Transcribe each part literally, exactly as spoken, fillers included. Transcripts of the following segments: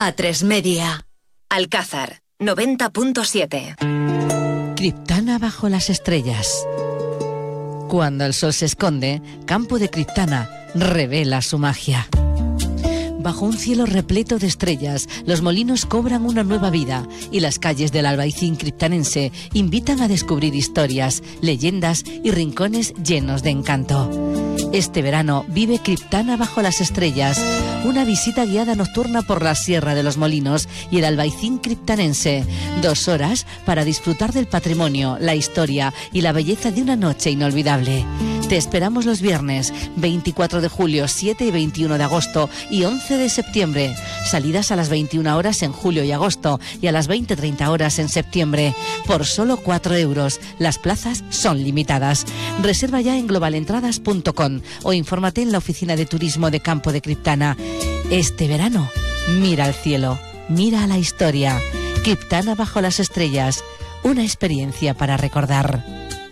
A tres Media. Alcázar, noventa punto siete. Criptana bajo las estrellas. Cuando el sol se esconde, Campo de Criptana revela su magia. Bajo un cielo repleto de estrellas, los molinos cobran una nueva vida y las calles del Albaicín criptanense invitan a descubrir historias, leyendas y rincones llenos de encanto. Este verano vive Criptana bajo las estrellas, una visita guiada nocturna por la Sierra de los Molinos y el Albaicín criptanense. Dos horas para disfrutar del patrimonio, la historia y la belleza de una noche inolvidable. Te esperamos los viernes veinticuatro de julio, siete y veintiuno de agosto y once de septiembre. Salidas a las veintiuna horas en julio y agosto y a las veinte treinta horas en septiembre. Por solo cuatro euros. Las plazas son limitadas. Reserva ya en globalentradas punto com o infórmate en la oficina de turismo de Campo de Criptana. Este verano, mira al cielo, mira a la historia. Criptana bajo las estrellas. Una experiencia para recordar.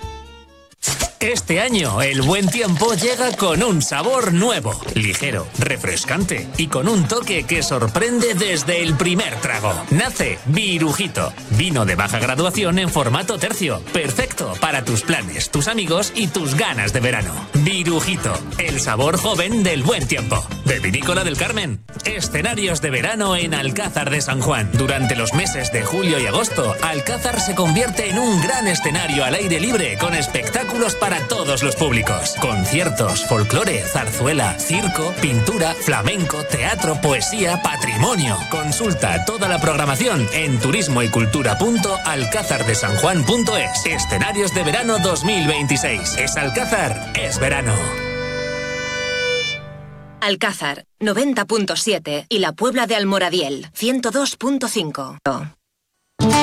Este año el buen tiempo llega con un sabor nuevo, ligero, refrescante y con un toque que sorprende desde el primer trago. Nace Virujito, vino de baja graduación en formato tercio, perfecto para tus planes, tus amigos y tus ganas de verano. Virujito, el sabor joven del buen tiempo. De Vinícola del Carmen. Escenarios de verano en Alcázar de San Juan. Durante los meses de julio y agosto, Alcázar se convierte en un gran escenario al aire libre con espectáculos para para todos los públicos. Conciertos, folclore, zarzuela, circo, pintura, flamenco, teatro, poesía, patrimonio. Consulta toda la programación en turismo y cultura punto alcázar de san juan punto es. Escenarios de verano dos mil veintiséis. Es Alcázar, es verano. Alcázar, noventa punto siete y la Puebla de Almoradiel, ciento dos punto cinco.